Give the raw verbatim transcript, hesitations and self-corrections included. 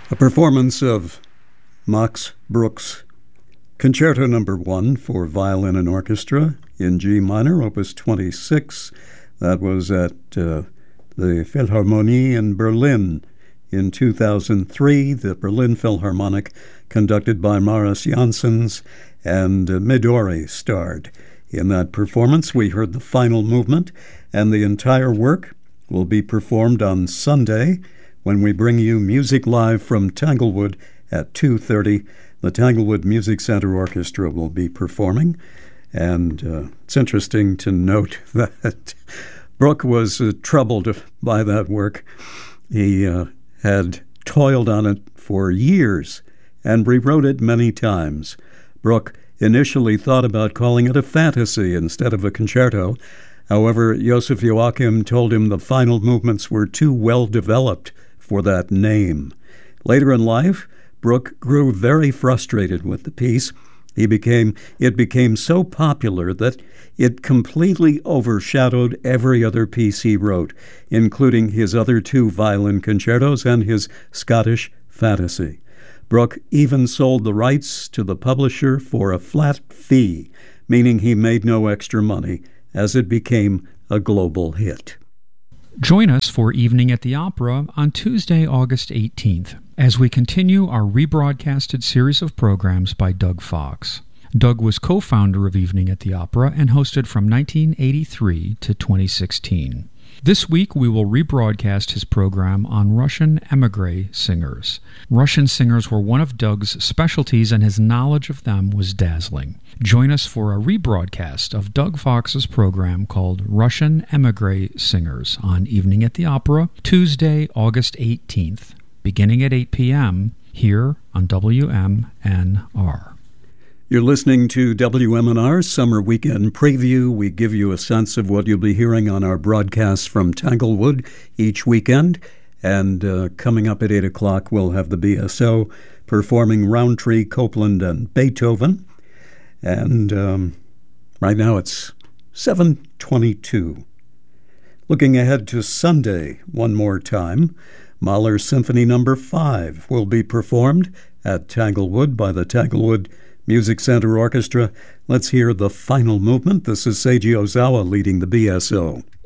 A performance of Max Bruch's Concerto Number One for Violin and Orchestra in G minor, Opus twenty-six. That was at uh, the Philharmonie in Berlin in two thousand three, the Berlin Philharmonic, conducted by Maris Janssens, and uh, Midori starred. In that performance, we heard the final movement, and the entire work will be performed on Sunday when we bring you music live from Tanglewood at two thirty. The Tanglewood Music Center Orchestra will be performing, and uh, it's interesting to note that Bruch was uh, troubled by that work. He uh, had toiled on it for years and rewrote it many times. Bruch initially thought about calling it a fantasy instead of a concerto. However, Joseph Joachim told him the final movements were too well developed for that name. Later in life, Bruch grew very frustrated with the piece. He became it became so popular that it completely overshadowed every other piece he wrote, including his other two violin concertos and his Scottish fantasy. Bruch even sold the rights to the publisher for a flat fee, meaning he made no extra money, as it became a global hit. Join us for Evening at the Opera on Tuesday, August eighteenth, as we continue our rebroadcasted series of programs by Doug Fox. Doug was co-founder of Evening at the Opera and hosted from nineteen eighty-three to twenty sixteen. This week, we will rebroadcast his program on Russian émigré singers. Russian singers were one of Doug's specialties, and his knowledge of them was dazzling. Join us for a rebroadcast of Doug Fox's program called Russian émigré Singers on Evening at the Opera, Tuesday, August eighteenth, beginning at eight p.m., here on W M N R. You're listening to W M N R Summer Weekend Preview. We give you a sense of what you'll be hearing on our broadcasts from Tanglewood each weekend. And uh, coming up at eight o'clock, we'll have the B S O performing Roundtree, Copland, and Beethoven. And um, right now it's seven twenty-two. Looking ahead to Sunday one more time, Mahler Symphony Number five will be performed at Tanglewood by the Tanglewood Music Center Orchestra. Let's hear the final movement. This is Seiji Ozawa leading the B S O.